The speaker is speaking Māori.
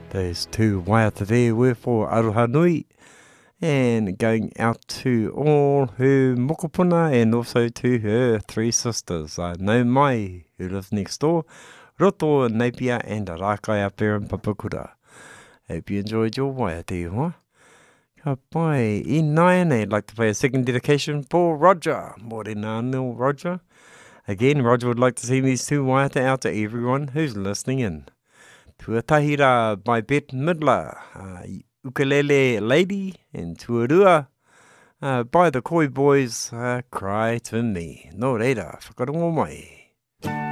Those two waiata there were for Aroha Nui, and going out to all her mokopuna and also to her three sisters, Nau Mai, who lives next door, Roto, Napier, and Rakai up there in Papakura. Hope you enjoyed your waiata, huh? Ka pai, I nine, I'd like to play a second dedication for Roger. Morena Anil Roger. Again, Roger would like to send these two waiata out to everyone who's listening in. Tuatahira by Bette Midler, Ukulele Lady, and Tuarua by the Koi Boys, Cry to Me. No reira, whakarongo mai.